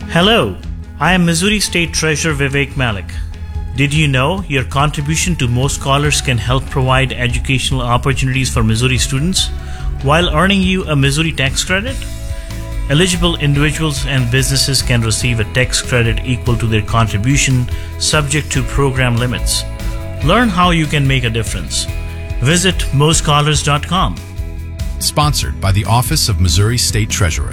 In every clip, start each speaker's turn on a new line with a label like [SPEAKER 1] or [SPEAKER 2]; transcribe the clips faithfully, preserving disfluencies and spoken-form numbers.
[SPEAKER 1] Hello, I am Missouri State Treasurer Vivek Malik. Did you know your contribution to Mo Scholars can help provide educational opportunities for Missouri students while earning you a Missouri tax credit? Eligible individuals and businesses can receive a tax credit equal to their contribution, subject to program limits. Learn how you can make a difference. Visit mo scholars dot com.
[SPEAKER 2] Sponsored by the Office of Missouri State Treasurer.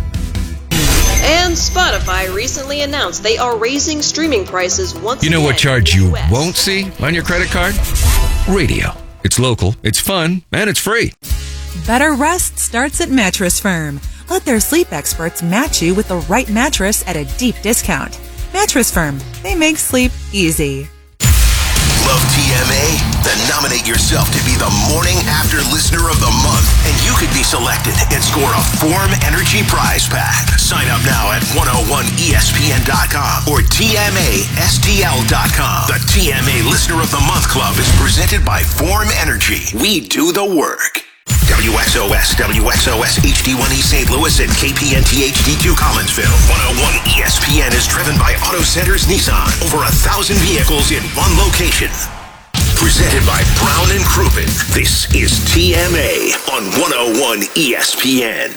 [SPEAKER 3] And Spotify recently announced they are raising streaming prices once
[SPEAKER 4] again. You know what charge
[SPEAKER 3] in the
[SPEAKER 4] you
[SPEAKER 3] U S
[SPEAKER 4] won't see on your credit card? Radio. It's local, it's fun, and it's free.
[SPEAKER 5] Better rest starts at Mattress Firm. Let their sleep experts match you with the right mattress at a deep discount. Mattress Firm. They make sleep easy.
[SPEAKER 6] Love T M A? Then nominate yourself to be the Morning After Listener of the Month, and you could be selected and score a Form Energy prize pack. Sign up now at one oh one E S P N dot com or T M A S T L dot com. The T M A Listener of the Month Club is presented by Form Energy. We do the work. W X O S, W X O S H D one E Saint Louis, and K P N T H D two Collinsville. one oh one E S P N is driven by Auto Centers Nissan. Over a thousand vehicles in one location. Presented by Brown and Crouppen. This is T M A on one oh one E S P N.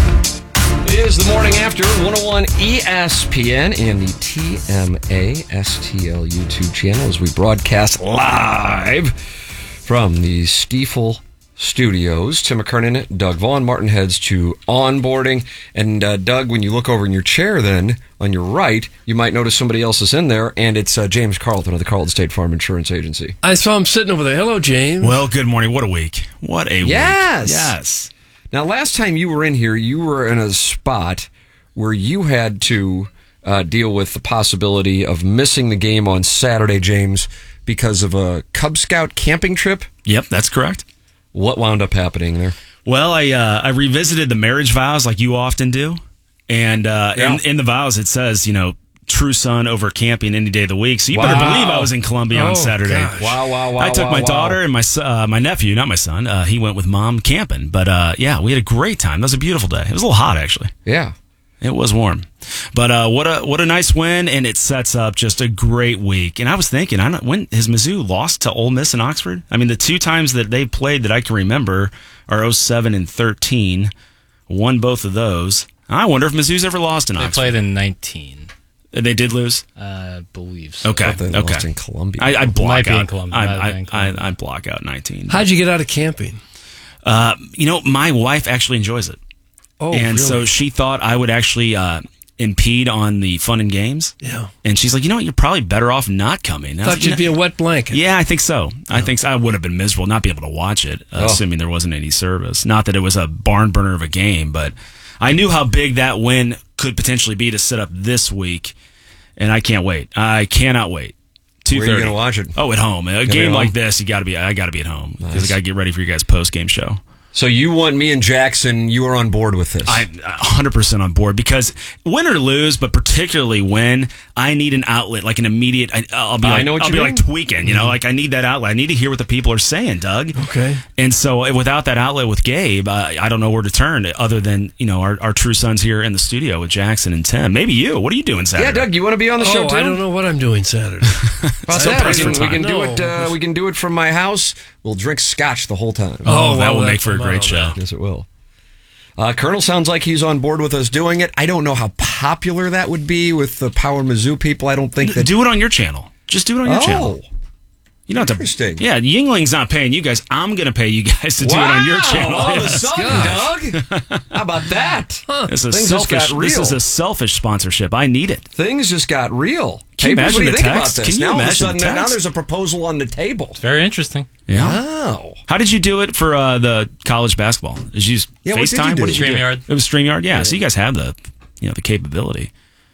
[SPEAKER 4] It is the morning after one oh one E S P N and the T M A S T L YouTube channel as we broadcast live from the Stiefel Studios. Tim McKernan, Doug Vaughn. Martin heads to onboarding. And uh, Doug, when you look over in your chair then, on your right, you might notice somebody else is in there, and it's uh, James Carlton of the Carlton State Farm Insurance Agency.
[SPEAKER 7] I saw him sitting over there. Hello, James.
[SPEAKER 8] Well, good morning. What a week. What a
[SPEAKER 4] yes.
[SPEAKER 8] week. Yes.
[SPEAKER 4] Now, last time you were in here, you were in a spot where you had to uh, deal with the possibility of missing the game on Saturday, James, because of a Cub Scout camping trip.
[SPEAKER 8] Yep, that's correct.
[SPEAKER 4] What wound up happening there?
[SPEAKER 8] Well, I uh, I revisited the marriage vows like you often do. And uh,
[SPEAKER 4] yeah.
[SPEAKER 8] in, in the vows, it says, you know, true son over camping any day of the week. So you
[SPEAKER 4] wow.
[SPEAKER 8] better believe I was in Columbia
[SPEAKER 7] oh,
[SPEAKER 8] on Saturday.
[SPEAKER 7] Gosh.
[SPEAKER 4] Wow, wow, wow.
[SPEAKER 8] I took
[SPEAKER 4] wow,
[SPEAKER 8] my
[SPEAKER 4] wow.
[SPEAKER 8] daughter and my uh, my nephew, not my son. Uh, he went with mom camping. But uh, yeah, we had a great time. That was a beautiful day. It was a little hot, actually.
[SPEAKER 4] Yeah.
[SPEAKER 8] It was warm. But uh, what a what a nice win, and it sets up just a great week. And I was thinking, I don't, when has Mizzou lost to Ole Miss in Oxford? I mean, the two times that they played that I can remember are oh seven and thirteen. Won both of those. I wonder if Mizzou's ever lost in
[SPEAKER 9] they
[SPEAKER 8] Oxford.
[SPEAKER 9] They played in nineteen.
[SPEAKER 8] They did lose?
[SPEAKER 9] I uh, believe so.
[SPEAKER 8] Okay,
[SPEAKER 4] they
[SPEAKER 8] okay.
[SPEAKER 4] lost in Columbia.
[SPEAKER 8] I, I block
[SPEAKER 9] Might be
[SPEAKER 8] out.
[SPEAKER 9] in Columbia.
[SPEAKER 8] I,
[SPEAKER 9] Might
[SPEAKER 8] I,
[SPEAKER 9] be in Columbia.
[SPEAKER 8] I, I block out nineteen.
[SPEAKER 7] How'd you get out of camping?
[SPEAKER 8] Uh, you know, my wife actually enjoys it.
[SPEAKER 7] Oh,
[SPEAKER 8] and
[SPEAKER 7] really?
[SPEAKER 8] so she thought I would actually uh, impede on the fun and games.
[SPEAKER 7] Yeah.
[SPEAKER 8] And she's like, you know what, you're probably better off not coming. I
[SPEAKER 7] Thought
[SPEAKER 8] like,
[SPEAKER 7] you'd
[SPEAKER 8] you
[SPEAKER 7] be
[SPEAKER 8] know,
[SPEAKER 7] a wet blanket.
[SPEAKER 8] Yeah, I think so. I think so. I would have been miserable not be able to watch it, uh,
[SPEAKER 4] Oh.
[SPEAKER 8] assuming there wasn't any service. Not that it was a barn burner of a game, but I knew how big that win could potentially be to set up this week, and I can't wait. I cannot wait.
[SPEAKER 4] Where are you going to watch it?
[SPEAKER 8] Oh, at home. A
[SPEAKER 4] be
[SPEAKER 8] game
[SPEAKER 4] at
[SPEAKER 8] like
[SPEAKER 4] home?
[SPEAKER 8] this, you got to be. I got to be at home because
[SPEAKER 4] Nice.
[SPEAKER 8] I got to get ready for you guys' post game show.
[SPEAKER 4] So you want me and Jackson, you are on board with this.
[SPEAKER 8] I'm one hundred percent on board because win or lose, but particularly win, I need an outlet, like an immediate. I, I'll be
[SPEAKER 4] I
[SPEAKER 8] like,
[SPEAKER 4] know what
[SPEAKER 8] I'll
[SPEAKER 4] you
[SPEAKER 8] be
[SPEAKER 4] mean.
[SPEAKER 8] like tweaking, you know, like I need that outlet. I need to hear what the people are saying, Doug.
[SPEAKER 7] Okay.
[SPEAKER 8] And so without that outlet with Gabe, uh, I don't know where to turn other than, you know, our, our true sons here in the studio with Jackson and Tim. Maybe you. What are you doing Saturday?
[SPEAKER 4] yeah, Doug, you want to be on the
[SPEAKER 7] Oh,
[SPEAKER 4] show too?
[SPEAKER 7] I don't know what I'm doing Saturday.
[SPEAKER 4] About
[SPEAKER 8] So
[SPEAKER 4] that,
[SPEAKER 8] pressing
[SPEAKER 4] we can, we can
[SPEAKER 8] time.
[SPEAKER 4] do it. Uh,
[SPEAKER 7] No.
[SPEAKER 4] we can do it from my house. We'll drink scotch the whole time.
[SPEAKER 8] Oh, that
[SPEAKER 7] well,
[SPEAKER 8] will make
[SPEAKER 7] that's
[SPEAKER 8] for a
[SPEAKER 7] a
[SPEAKER 8] great
[SPEAKER 7] model
[SPEAKER 8] show.
[SPEAKER 7] now.
[SPEAKER 4] Yes, it will. Uh, Colonel sounds like he's on board with us doing it. I don't know how popular that would be with the Power Mizzou people. I don't think that.
[SPEAKER 8] Do it on your channel. Just do it on your
[SPEAKER 4] oh,
[SPEAKER 8] channel. You don't have to.
[SPEAKER 4] Interesting.
[SPEAKER 8] Yeah, Yingling's not paying you guys. I'm going to pay you guys to do it on your channel.
[SPEAKER 4] All of a
[SPEAKER 8] Yes.
[SPEAKER 4] sudden, Doug. How about that?
[SPEAKER 8] This is,
[SPEAKER 4] Things just
[SPEAKER 8] selfish,
[SPEAKER 4] got
[SPEAKER 8] this
[SPEAKER 4] real.
[SPEAKER 8] is a selfish sponsorship. I need it.
[SPEAKER 4] Things just got real.
[SPEAKER 8] Can you
[SPEAKER 4] Papers,
[SPEAKER 8] imagine
[SPEAKER 4] what do you
[SPEAKER 8] the
[SPEAKER 4] think
[SPEAKER 8] text?
[SPEAKER 4] about this?
[SPEAKER 8] Can you
[SPEAKER 4] now, all of a
[SPEAKER 8] imagine the
[SPEAKER 4] sudden, now
[SPEAKER 8] text?
[SPEAKER 4] there's a proposal on the table.
[SPEAKER 9] Very interesting.
[SPEAKER 8] Yeah.
[SPEAKER 4] Oh.
[SPEAKER 8] How did you do it for uh, the college basketball? Did you use
[SPEAKER 4] Yeah, what did you
[SPEAKER 8] FaceTime?
[SPEAKER 4] do?
[SPEAKER 8] What did you do?
[SPEAKER 9] StreamYard.
[SPEAKER 8] It was StreamYard. Yeah. So you guys have the, you know, the capability.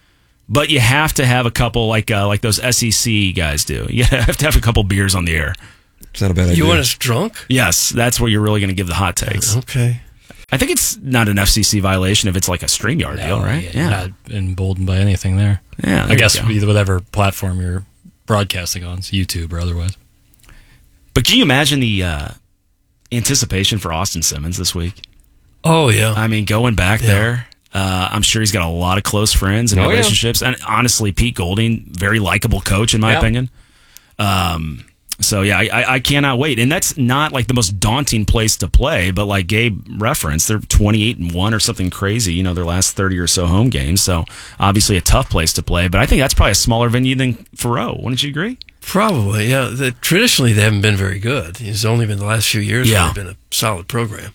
[SPEAKER 8] But you have to have a couple like uh, like those S E C guys do. You have to have a couple beers on the air.
[SPEAKER 4] Is that a bad idea?
[SPEAKER 7] You want us drunk?
[SPEAKER 8] Yes, that's where you're really going to give the hot takes.
[SPEAKER 7] Okay.
[SPEAKER 8] I think it's not an F C C violation if it's like a StreamYard deal, right?
[SPEAKER 9] Yeah. Not emboldened by anything there.
[SPEAKER 8] Yeah, there
[SPEAKER 9] I
[SPEAKER 8] you
[SPEAKER 9] guess
[SPEAKER 8] go.
[SPEAKER 9] either whatever platform you're broadcasting on, it's YouTube or otherwise.
[SPEAKER 8] But can you imagine the uh, anticipation for Austin Simmons this week?
[SPEAKER 7] Oh, yeah.
[SPEAKER 8] I mean, going back
[SPEAKER 7] Yeah.
[SPEAKER 8] there. Uh, I'm sure he's got a lot of close friends and
[SPEAKER 4] Oh, yeah.
[SPEAKER 8] relationships. And honestly, Pete Golding, very likable coach in my
[SPEAKER 4] Yeah.
[SPEAKER 8] opinion. Um, so yeah, I, I, I cannot wait. And that's not like the most daunting place to play, but like Gabe referenced, they're twenty-eight and one or something crazy, you know, their last thirty or so home games. So obviously a tough place to play, but I think that's probably a smaller venue than Faroe. Wouldn't you agree?
[SPEAKER 7] Probably, yeah. The, traditionally, they haven't been very good. It's only been the last few years
[SPEAKER 8] Yeah.
[SPEAKER 7] where they've been a solid program.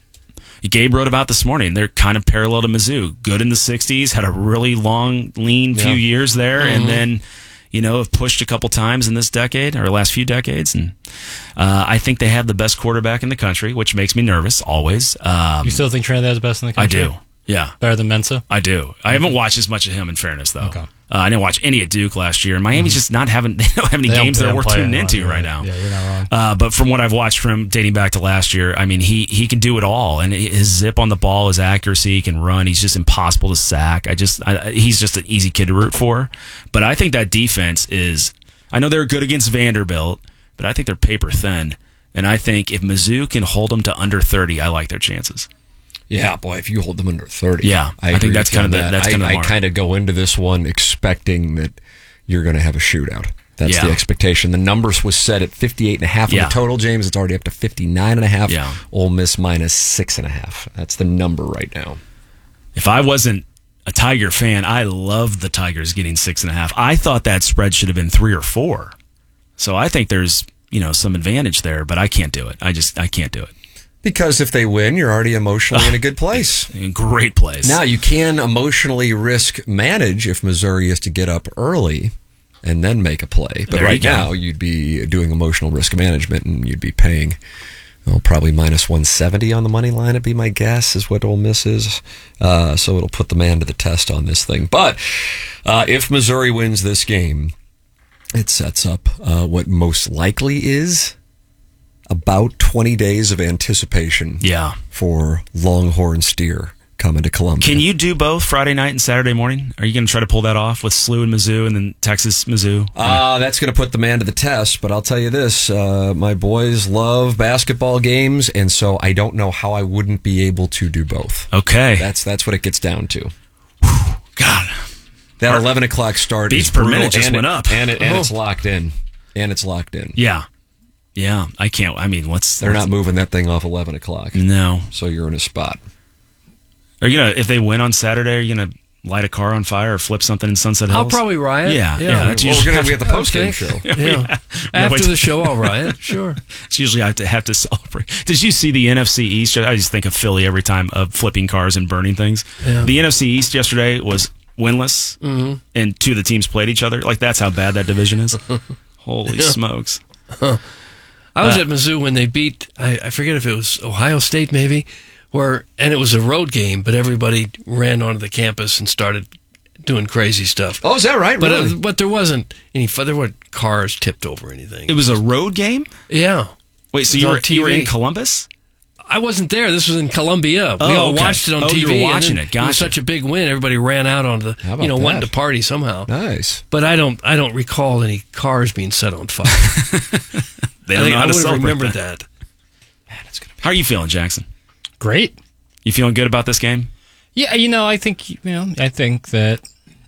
[SPEAKER 8] Gabe wrote about this morning. They're kind of parallel to Mizzou. Good in the sixties, had a really long, lean few
[SPEAKER 4] Yeah.
[SPEAKER 8] years there,
[SPEAKER 7] Mm-hmm.
[SPEAKER 8] and then, you know, have pushed a couple times in this decade or last few decades. And uh, I think they have the best quarterback in the country, which makes me nervous always. Um,
[SPEAKER 9] You still think Trinidad is the best in the
[SPEAKER 8] I
[SPEAKER 9] country?
[SPEAKER 8] do. Yeah,
[SPEAKER 9] Better than Mensa?
[SPEAKER 8] I do. I haven't watched as much of him, in fairness, though.
[SPEAKER 9] Okay.
[SPEAKER 8] Uh, I didn't watch any at Duke last year. And Miami's just not having, they don't have any
[SPEAKER 9] They don't-
[SPEAKER 8] games
[SPEAKER 9] they
[SPEAKER 8] that are
[SPEAKER 9] don't
[SPEAKER 8] worth
[SPEAKER 9] play
[SPEAKER 8] tuning
[SPEAKER 9] anymore.
[SPEAKER 8] into
[SPEAKER 9] You're
[SPEAKER 8] right now.
[SPEAKER 9] Yeah, you're not wrong.
[SPEAKER 8] Uh, but from what I've watched from dating back to last year, I mean, he he can do it all, and his zip on the ball, his accuracy, he can run. He's just impossible to sack. I just, I, he's just an easy kid to root for. But I think that defense is. I know they're good against Vanderbilt, but I think they're paper thin. And I think if Mizzou can hold them to under thirty, I like their chances.
[SPEAKER 4] Yeah, boy, if you hold them under thirty.
[SPEAKER 8] Yeah, I
[SPEAKER 4] agree
[SPEAKER 8] think that's
[SPEAKER 4] with you
[SPEAKER 8] kind of
[SPEAKER 4] on
[SPEAKER 8] the-
[SPEAKER 4] that.
[SPEAKER 8] that's
[SPEAKER 4] I,
[SPEAKER 8] kind of the
[SPEAKER 4] I
[SPEAKER 8] mark.
[SPEAKER 4] kind of go into this one expecting that you're going to have a shootout. That's
[SPEAKER 8] Yeah.
[SPEAKER 4] the expectation. The numbers was set at fifty-eight and a half
[SPEAKER 8] Yeah.
[SPEAKER 4] in the total, James. It's already up to fifty-nine and a half.
[SPEAKER 8] Yeah.
[SPEAKER 4] Ole Miss minus six and a half. That's the number right now.
[SPEAKER 8] If I wasn't a Tiger fan, I loved the Tigers getting six and a half. I thought that spread should have been three or four. So I think there's, you know, some advantage there, but I can't do it. I just, I can't do it.
[SPEAKER 4] Because if they win, you're already emotionally in a good place.
[SPEAKER 8] In great place.
[SPEAKER 4] Now, you can emotionally risk manage if Missouri is to get up early and then make a play. But
[SPEAKER 8] There you
[SPEAKER 4] right
[SPEAKER 8] go.
[SPEAKER 4] now, you'd be doing emotional risk management and you'd be paying well, probably minus one seventy on the money line, would be my guess, is what Ole Miss is. Uh, so it'll put the man to the test on this thing. But uh, if Missouri wins this game, it sets up uh, what most likely is about twenty days of anticipation
[SPEAKER 8] Yeah.
[SPEAKER 4] for Longhorn Steer coming to Columbia.
[SPEAKER 8] Can you do both Friday night and Saturday morning? Are you going to try to pull that off with S L U and Mizzou and then Texas Mizzou?
[SPEAKER 4] Uh, that's going to put the man to the test, but I'll tell you this. Uh, my boys love basketball games, and so I don't know how I wouldn't be able to do both.
[SPEAKER 8] Okay.
[SPEAKER 4] That's that's what it gets down to.
[SPEAKER 8] God.
[SPEAKER 4] That eleven o'clock start
[SPEAKER 8] Beats
[SPEAKER 4] is
[SPEAKER 8] per
[SPEAKER 4] brutal,
[SPEAKER 8] minute just
[SPEAKER 4] and
[SPEAKER 8] went
[SPEAKER 4] it-
[SPEAKER 8] up.
[SPEAKER 4] And, it, and
[SPEAKER 8] Oh.
[SPEAKER 4] it's locked in. And it's locked in.
[SPEAKER 8] Yeah. Yeah. I can't. I mean, what's.
[SPEAKER 4] They're
[SPEAKER 8] what's-
[SPEAKER 4] not moving that thing off eleven o'clock.
[SPEAKER 8] No.
[SPEAKER 4] So you're in a spot.
[SPEAKER 8] Are you going to, if they win on Saturday, are you going to light a car on fire or flip something in Sunset Hills?
[SPEAKER 7] I'll probably riot.
[SPEAKER 8] Yeah. Yeah.
[SPEAKER 7] Yeah.
[SPEAKER 8] that's
[SPEAKER 4] Well, we're
[SPEAKER 8] usually,
[SPEAKER 4] going to be at the post-game
[SPEAKER 7] Okay.
[SPEAKER 4] show.
[SPEAKER 7] Yeah. After the show, I'll riot. Sure.
[SPEAKER 8] it's usually I have to have to celebrate. Did you see the N F C East? I just think of Philly every time of flipping cars and burning things.
[SPEAKER 7] Yeah.
[SPEAKER 8] The N F C East yesterday was winless,
[SPEAKER 7] Mm-hmm.
[SPEAKER 8] and two of the teams played each other. Like, that's how bad that division is. Holy smokes.
[SPEAKER 7] I was
[SPEAKER 8] Uh,
[SPEAKER 7] at Mizzou when they beat, I, I forget if it was Ohio State maybe, where, and it was a road game, but everybody ran onto the campus and started doing crazy stuff.
[SPEAKER 4] Oh, is that right?
[SPEAKER 7] But
[SPEAKER 4] Really?
[SPEAKER 7] uh, but there wasn't any, fu- there weren't cars tipped over or anything.
[SPEAKER 8] It was a road game?
[SPEAKER 7] Yeah.
[SPEAKER 8] Wait, so
[SPEAKER 7] It
[SPEAKER 8] you
[SPEAKER 7] was
[SPEAKER 8] were,
[SPEAKER 7] on
[SPEAKER 8] you were
[SPEAKER 7] T V.
[SPEAKER 8] in Columbus?
[SPEAKER 7] I wasn't there. This was in Columbia.
[SPEAKER 8] Oh,
[SPEAKER 7] we all
[SPEAKER 8] okay.
[SPEAKER 7] watched it on
[SPEAKER 8] Oh,
[SPEAKER 7] T
[SPEAKER 8] you
[SPEAKER 7] V.
[SPEAKER 8] were
[SPEAKER 7] and
[SPEAKER 8] watching
[SPEAKER 7] then
[SPEAKER 8] it.
[SPEAKER 7] It was
[SPEAKER 8] Gotcha.
[SPEAKER 7] such a big win. Everybody ran out onto
[SPEAKER 4] How
[SPEAKER 7] the,
[SPEAKER 4] about
[SPEAKER 7] you know, wanting
[SPEAKER 4] that?
[SPEAKER 7] to party somehow.
[SPEAKER 4] Nice.
[SPEAKER 7] But I don't, I don't recall any cars being set on fire.
[SPEAKER 8] They
[SPEAKER 7] I
[SPEAKER 8] don't
[SPEAKER 7] think
[SPEAKER 8] know
[SPEAKER 7] I
[SPEAKER 8] how to
[SPEAKER 7] would have
[SPEAKER 8] celebrate
[SPEAKER 7] remembered
[SPEAKER 8] that.
[SPEAKER 7] that.
[SPEAKER 8] How are you feeling, Jackson?
[SPEAKER 9] Great.
[SPEAKER 8] You feeling good about this game?
[SPEAKER 9] Yeah, you know, I think you know, I think that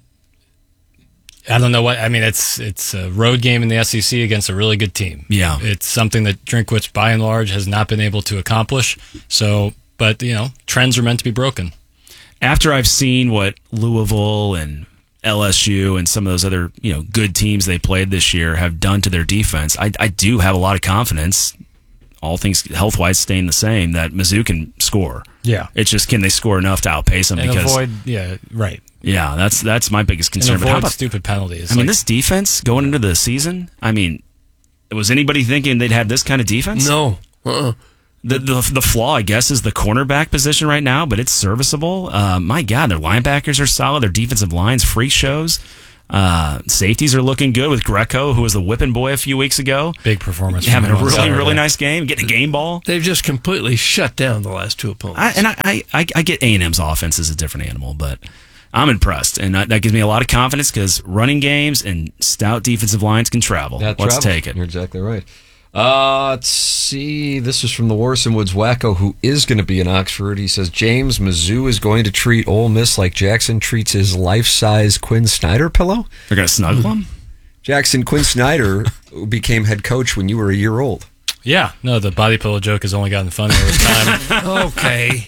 [SPEAKER 9] I don't know what I mean. It's it's a road game in the S E C against a really good team.
[SPEAKER 8] Yeah.
[SPEAKER 9] It's something that Drinkwitz, by and large, has not been able to accomplish. So, but you know, trends are meant to be broken.
[SPEAKER 8] After I've seen what Louisville and L S U and some of those other, you know, good teams they played this year have done to their defense, I, I do have a lot of confidence, all things health-wise staying the same, that Mizzou can score.
[SPEAKER 9] Yeah.
[SPEAKER 8] It's just, can they score enough to outpace them?
[SPEAKER 9] And
[SPEAKER 8] Because
[SPEAKER 9] avoid, yeah, right.
[SPEAKER 8] yeah, that's that's my biggest
[SPEAKER 9] And
[SPEAKER 8] concern. But how
[SPEAKER 9] avoid
[SPEAKER 8] about,
[SPEAKER 9] stupid penalties.
[SPEAKER 8] I mean,
[SPEAKER 9] Like,
[SPEAKER 8] this defense going into the season, I mean, was anybody thinking they'd have this kind of defense?
[SPEAKER 7] No. Uh-uh.
[SPEAKER 8] The, the the flaw, I guess, is the cornerback position right now, but it's serviceable. Uh, my God, their linebackers are solid. Their defensive lines, freak shows. Uh, safeties are looking good with Greco, who was the whipping boy a few weeks ago.
[SPEAKER 9] big performance. from
[SPEAKER 8] Having a
[SPEAKER 9] him on
[SPEAKER 8] really,
[SPEAKER 9] Saturday.
[SPEAKER 8] really nice game, getting a game ball.
[SPEAKER 7] They've just completely shut down the last two opponents.
[SPEAKER 8] I, and I, I, I I get A and M's offense is a different animal, but I'm impressed. And that, that gives me a lot of confidence because running games and stout defensive lines can travel.
[SPEAKER 4] That
[SPEAKER 8] Let's
[SPEAKER 4] travels.
[SPEAKER 8] take it.
[SPEAKER 4] You're exactly right. Uh, let's see. This is from the Warson Woods Wacko, who is going to be in Oxford. He says, James, Mizzou is going to treat Ole Miss like Jackson treats his life-size Quinn Snyder pillow.
[SPEAKER 8] They're going to snuggle him?
[SPEAKER 4] Jackson, Quinn Snyder became head coach when you were a year old.
[SPEAKER 9] Yeah. No, the body pillow joke has only gotten funnier with time.
[SPEAKER 7] Okay.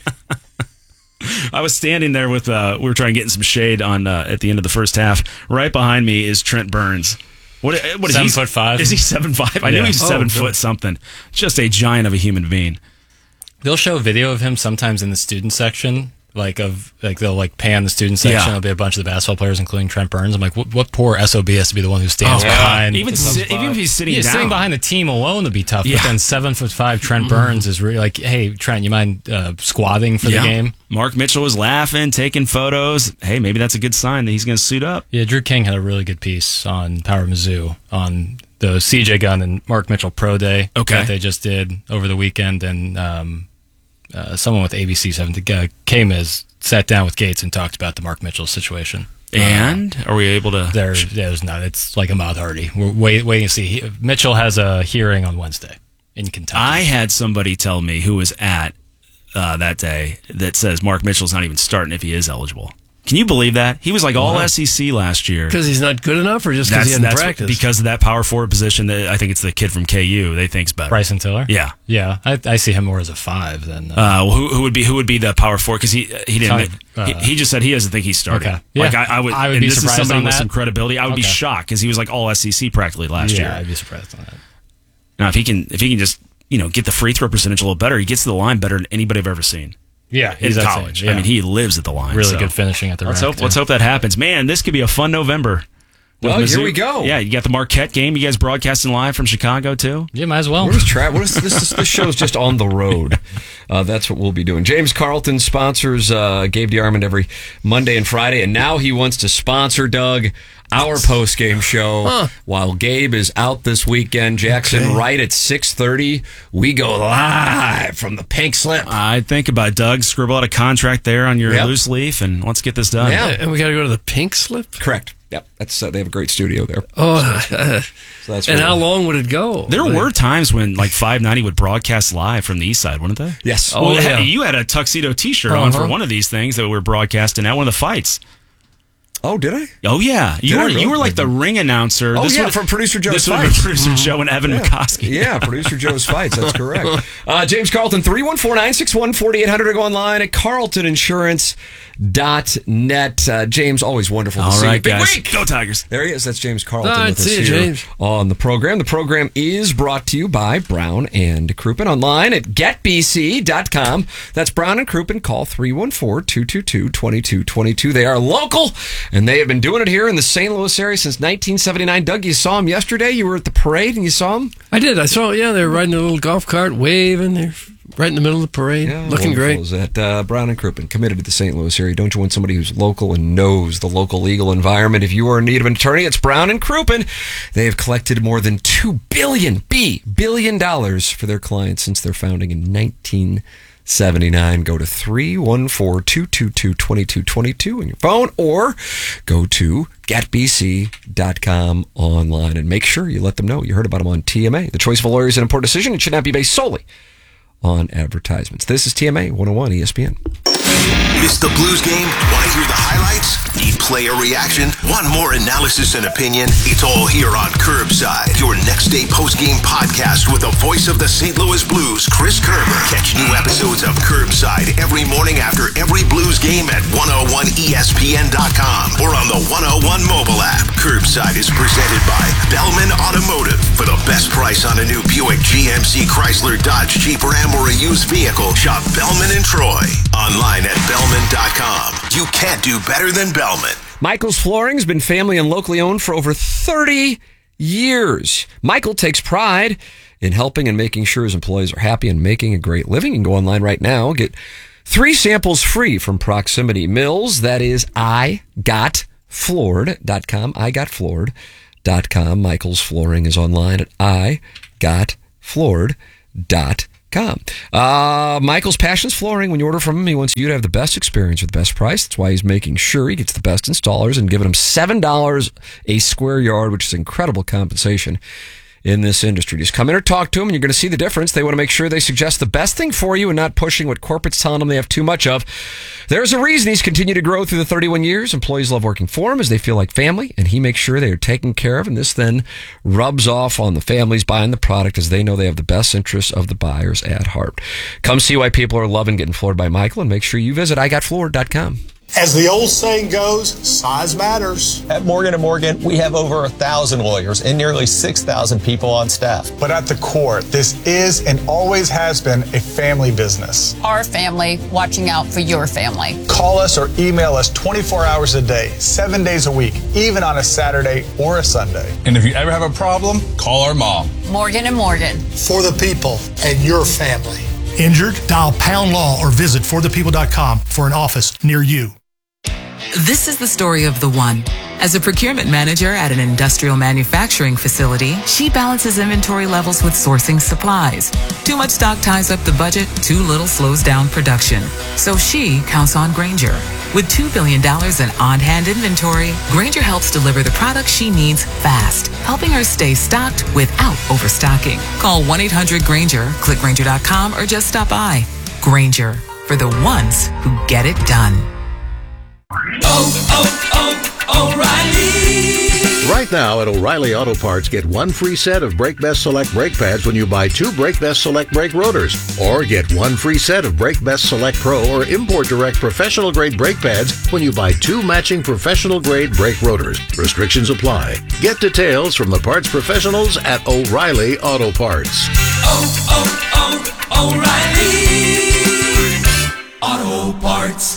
[SPEAKER 8] I was standing there with, uh, we were trying to get in some shade on uh, at the end of the first half. Right behind me is Trent Burns. What, what is
[SPEAKER 9] seven
[SPEAKER 8] he?
[SPEAKER 9] foot five.
[SPEAKER 8] Is he seven five? I
[SPEAKER 9] Yeah.
[SPEAKER 8] knew he's
[SPEAKER 9] Oh,
[SPEAKER 8] seven
[SPEAKER 9] good.
[SPEAKER 8] foot something. Just a giant of a human being.
[SPEAKER 9] They'll show video of him sometimes in the student section, like of like they'll like pan the student section.
[SPEAKER 8] Yeah.
[SPEAKER 9] There'll be a bunch of the basketball players, including Trent Burns. I'm like, what, what poor S O B has to be the one who stands
[SPEAKER 8] Oh,
[SPEAKER 9] behind?
[SPEAKER 8] even sit, even if he's sitting
[SPEAKER 9] yeah,
[SPEAKER 8] down,
[SPEAKER 9] sitting behind the team alone would be tough.
[SPEAKER 8] Yeah.
[SPEAKER 9] But then seven foot five Trent Burns is really like, hey Trent, you mind uh, squatting for
[SPEAKER 8] Yeah.
[SPEAKER 9] the game?
[SPEAKER 8] Mark Mitchell was laughing, taking photos. Hey, maybe that's a good sign that he's going to suit up.
[SPEAKER 9] Yeah, Drew King had a really good piece on Power Mizzou on the C J Gunn and Mark Mitchell Pro Day
[SPEAKER 8] Okay.
[SPEAKER 9] that they just did over the weekend, and um, uh, someone with A B C seven uh, came as sat down with Gates and talked about the Mark Mitchell situation.
[SPEAKER 8] And are we able to?
[SPEAKER 9] There, there's not. It's like a Ahmad Hardy. We're wait, waiting to see. He, Mitchell has a hearing on Wednesday in Kentucky.
[SPEAKER 8] I had somebody tell me who was at uh, that day that says Mark Mitchell's not even starting if he is eligible. Can you believe that? He was like all
[SPEAKER 7] Wow.
[SPEAKER 8] S E C last year.
[SPEAKER 7] Because he's not good enough, or just because he hadn't practiced?
[SPEAKER 8] because of that power forward position that I think it's the kid from K U they think's better.
[SPEAKER 9] Bryson Tiller.
[SPEAKER 8] Yeah.
[SPEAKER 9] yeah. I, I see him more as a five than. Uh,
[SPEAKER 8] Uh, well, who, who would be who would be the power forward? Because he he didn't.
[SPEAKER 9] Kind of, uh,
[SPEAKER 8] he, he just said he doesn't think he's starting.
[SPEAKER 9] Okay. Yeah.
[SPEAKER 8] Like I, I would.
[SPEAKER 9] I would
[SPEAKER 8] and
[SPEAKER 9] be
[SPEAKER 8] this is
[SPEAKER 9] surprised
[SPEAKER 8] somebody
[SPEAKER 9] on
[SPEAKER 8] with
[SPEAKER 9] that.
[SPEAKER 8] some credibility. I would be
[SPEAKER 9] Okay.
[SPEAKER 8] shocked because he was like all S E C practically last
[SPEAKER 9] yeah,
[SPEAKER 8] year.
[SPEAKER 9] I'd be surprised on that.
[SPEAKER 8] Now if he can if he can just you know get the free throw percentage a little better, he gets to the line better than anybody I've ever seen.
[SPEAKER 9] Yeah,
[SPEAKER 8] in
[SPEAKER 9] he's that
[SPEAKER 8] college.
[SPEAKER 9] same, yeah.
[SPEAKER 8] I mean, he lives at the line.
[SPEAKER 9] Really
[SPEAKER 8] so.
[SPEAKER 9] good finishing at the
[SPEAKER 8] Let's
[SPEAKER 9] rack,
[SPEAKER 8] hope. Let's
[SPEAKER 9] too.
[SPEAKER 8] hope that happens, man. This could be a fun November. with
[SPEAKER 4] Oh, here
[SPEAKER 8] Mizzou.
[SPEAKER 4] we go.
[SPEAKER 8] Yeah, you got the Marquette game. You guys broadcasting live from Chicago too.
[SPEAKER 9] Yeah, might as well.
[SPEAKER 4] What is Tra- what is this? This, this show's just on the road. Uh, that's what we'll be doing. James Carlton sponsors uh, Gabe DeArmond every Monday and Friday, and now he wants to sponsor Doug our post game show
[SPEAKER 7] Huh.
[SPEAKER 4] while Gabe is out this weekend. Jackson,
[SPEAKER 7] Okay.
[SPEAKER 4] right at six thirty, we go live from the Pink Slip.
[SPEAKER 8] I think about it, Doug. Scribble out a contract there on your
[SPEAKER 4] Yep.
[SPEAKER 8] loose leaf, and let's get this done.
[SPEAKER 4] Yeah.
[SPEAKER 7] And we got to go to the Pink Slip?
[SPEAKER 4] Correct. Yep, that's uh, they have a great studio there.
[SPEAKER 7] Oh, uh,
[SPEAKER 4] So that's
[SPEAKER 7] and
[SPEAKER 4] really-
[SPEAKER 7] how long would it go?
[SPEAKER 8] There
[SPEAKER 7] Like-
[SPEAKER 8] were times when like five ninety would broadcast live from the east side, wouldn't they?
[SPEAKER 4] Yes.
[SPEAKER 7] Oh,
[SPEAKER 8] Well,
[SPEAKER 7] yeah.
[SPEAKER 8] hey, you had a tuxedo T-shirt on for
[SPEAKER 7] Uh-huh.
[SPEAKER 8] one of these things that we were broadcasting at one of the fights.
[SPEAKER 4] Oh, did I?
[SPEAKER 8] Oh yeah, you
[SPEAKER 4] Did I
[SPEAKER 8] were
[SPEAKER 4] really?
[SPEAKER 8] you were like the ring announcer.
[SPEAKER 4] Oh, yeah,
[SPEAKER 8] would've-
[SPEAKER 4] from Producer Joe's
[SPEAKER 8] This would have been
[SPEAKER 4] Fights.
[SPEAKER 8] Producer Joe and Evan McCoskey.
[SPEAKER 4] Yeah, Producer Joe's Fights. That's correct. Uh, James Carlton, three one four, nine six one, four eight zero zero. Go online at carlton insurance dot net. Uh, James, always wonderful to
[SPEAKER 8] All
[SPEAKER 4] see you.
[SPEAKER 8] right,
[SPEAKER 4] Big
[SPEAKER 8] guys,
[SPEAKER 4] week.
[SPEAKER 8] go Tigers!
[SPEAKER 4] There he is. That's James Carlton
[SPEAKER 7] All right,
[SPEAKER 4] with us
[SPEAKER 7] see you,
[SPEAKER 4] here
[SPEAKER 7] James.
[SPEAKER 4] on the program. The program is brought to you by Brown and Crouppen online at get b c dot com. That's Brown and Crouppen. Call three one four, two two two, two two two two. They are local, and they have been doing it here in the Saint Louis area since nineteen seventy-nine. Doug, you saw him yesterday. You were at the parade, and you saw him.
[SPEAKER 7] I did. I saw, yeah, they were riding a little golf cart, waving. They're right in the middle of the parade.
[SPEAKER 4] Yeah,
[SPEAKER 7] looking
[SPEAKER 4] wonderful
[SPEAKER 7] great.
[SPEAKER 4] Is that uh, Brown and Crouppen, committed to the Saint Louis area? Don't you want somebody who's local and knows the local legal environment? If you are in need of an attorney, it's Brown and Crouppen. They have collected more than two billion B billion dollars for their clients since their founding in nineteen seventy-nine. Go to three one four, two two two, two two two two on your phone, or go to get b c dot com online and make sure you let them know you heard about them on T M A. The choice of a lawyer is an important decision. It should not be based solely on advertisements. This is T M A one oh one E S P N.
[SPEAKER 6] Missed the Blues game? Want to hear the highlights? Need player reaction? Want more analysis and opinion? It's all here on Curbside, your next day post-game podcast with the voice of the Saint Louis Blues, Chris Kerber. Catch new episodes of Curbside every morning after every Blues game at one oh one E S P N dot com or on the one oh one mobile app. Curbside is presented by Bellman Automotive. For the best price on a new Buick, G M C, Chrysler, Dodge, Jeep, Ram, or a used vehicle, shop Bellman and Troy. Online at bellman dot com. You can't do better than Bellman.
[SPEAKER 4] Michael's Flooring has been family and locally owned for over thirty years. Michael takes pride in helping and making sure his employees are happy and making a great living. You can go online right now, get three samples free from Proximity Mills. That is i got floored dot com. i got floored dot com. Michael's Flooring is online at i got floored dot com. Com. Uh, Michael's Passions Flooring. When you order from him, he wants you to have the best experience with the best price. That's why he's making sure he gets the best installers and giving them seven dollars a square yard, which is incredible compensation. in this industry. Just come in or talk to them, and you're going to see the difference. They want to make sure they suggest the best thing for you and not pushing what corporate's telling them they have too much of. There's a reason he's continued to grow through the thirty-one years. Employees love working for him as they feel like family, and he makes sure they are taken care of, and this then rubs off on the families buying the product as they know they have the best interests of the buyers at heart. Come see why people are loving getting floored by Michael, and make sure you visit I got floored dot com.
[SPEAKER 10] As the old saying goes, size matters.
[SPEAKER 11] At Morgan and Morgan, we have over a thousand lawyers and nearly six thousand people on staff.
[SPEAKER 10] But at the core, this is and always has been a family business.
[SPEAKER 12] Our family watching out for your family.
[SPEAKER 10] Call us or email us twenty-four hours a day, seven days a week, even on a Saturday or a Sunday.
[SPEAKER 13] And if you ever have a problem, call our mom.
[SPEAKER 12] Morgan and Morgan.
[SPEAKER 10] For the people and your family. Injured? Dial Pound Law or visit for the people dot com for an office near you.
[SPEAKER 5] This is the story of the one. As a procurement manager at an industrial manufacturing facility, she balances inventory levels with sourcing supplies. Too much stock ties up the budget, too little slows down production. So she counts on Grainger. With two billion dollars in on-hand inventory, Grainger helps deliver the products she needs fast, helping her stay stocked without overstocking. Call one eight hundred Grainger, click Grainger dot com, or just stop by. Grainger, for the ones who get it done.
[SPEAKER 14] Oh, oh, oh, O'Reilly! Right now at O'Reilly Auto Parts, get one free set of Brake Best Select brake pads when you buy two Brake Best Select brake rotors. Or get one free set of Brake Best Select Pro or Import Direct professional grade brake pads when you buy two matching professional grade brake rotors. Restrictions apply. Get details from the parts professionals at O'Reilly Auto Parts.
[SPEAKER 15] Oh, oh, oh, O'Reilly Auto Parts.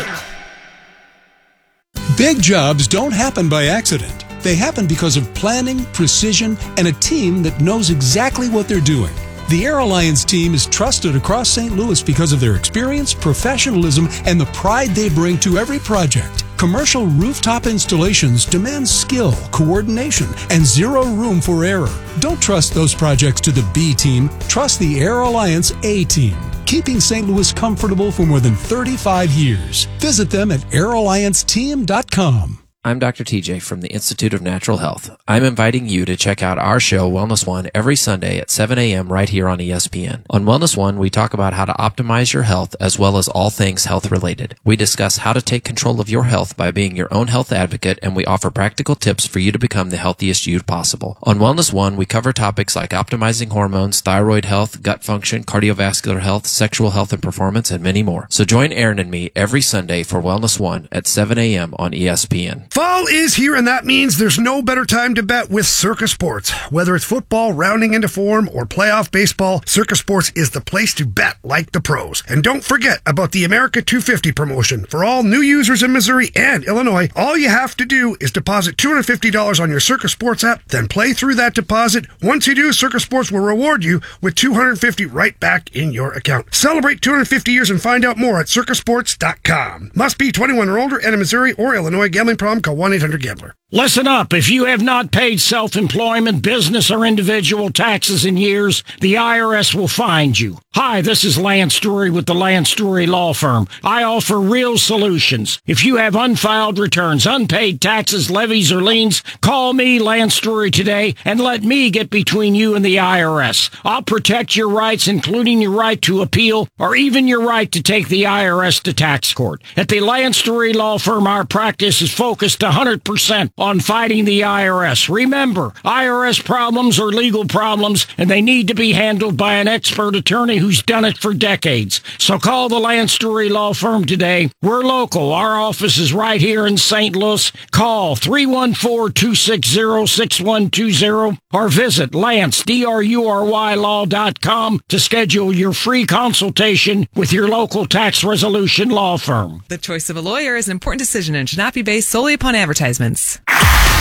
[SPEAKER 16] Big jobs don't happen by accident. They happen because of planning, precision, and a team that knows exactly what they're doing. The Air Alliance team is trusted across Saint Louis because of their experience, professionalism, and the pride they bring to every project. Commercial rooftop installations demand skill, coordination, and zero room for error. Don't trust those projects to the B team. Trust the Air Alliance A team, keeping Saint Louis comfortable for more than thirty-five years. Visit them at air alliance team dot com.
[SPEAKER 17] I'm Doctor T J from the Institute of Natural Health. I'm inviting you to check out our show, Wellness One, every Sunday at seven a.m. right here on E S P N. On Wellness One, we talk about how to optimize your health as well as all things health-related. We discuss how to take control of your health by being your own health advocate, and we offer practical tips for you to become the healthiest you possible. On Wellness One, we cover topics like optimizing hormones, thyroid health, gut function, cardiovascular health, sexual health and performance, and many more. So join Aaron and me every Sunday for Wellness One at seven a.m. on E S P N.
[SPEAKER 18] Fall is here, and that means there's no better time to bet with Circa Sports. Whether it's football rounding into form or playoff baseball, Circa Sports is the place to bet like the pros. And don't forget about the America two fifty promotion. For all new users in Missouri and Illinois, all you have to do is deposit two hundred fifty dollars on your Circa Sports app, then play through that deposit. Once you do, Circa Sports will reward you with two hundred fifty dollars right back in your account. Celebrate two hundred fifty years and find out more at circa sports dot com. Must be twenty-one or older and in Missouri or Illinois. Gambling problem? Call one eight hundred gambler.
[SPEAKER 19] Listen up. If you have not paid self-employment, business, or individual taxes in years, the I R S will find you. Hi, this is Lance Story with the Lance Story Law Firm. I offer real solutions. If you have unfiled returns, unpaid taxes, levies, or liens, call me, Lance Story, today, and let me get between you and the I R S. I'll protect your rights, including your right to appeal, or even your right to take the I R S to tax court. At the Lance Story Law Firm, our practice is focused one hundred percent on fighting the I R S. Remember, I R S problems are legal problems, and they need to be handled by an expert attorney who's done it for decades. So call the Lance Story Law Firm today. We're local. Our office is right here in Saint Louis. Call three one four, two six zero, six one two zero or visit Lance, D R U R Y law dot com to schedule your free consultation with your local tax resolution law firm.
[SPEAKER 5] The choice of a lawyer is an important decision and should not be based solely upon advertisements.